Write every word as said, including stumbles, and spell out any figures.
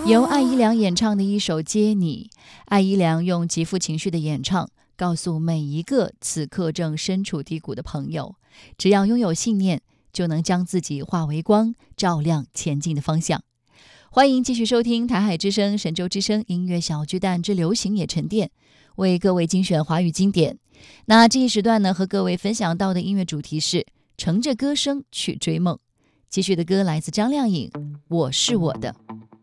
由艾怡良演唱的一首《接你》，艾怡良用极富情绪的演唱告诉每一个此刻正身处低谷的朋友，只要拥有信念，就能将自己化为光，照亮前进的方向。欢迎继续收听台海之声、神州之声音乐小巨蛋之流行也沉淀，为各位精选华语经典。那这一时段呢，和各位分享到的音乐主题是乘着歌声去追梦。继续的歌来自张靓颖，《我是我的》。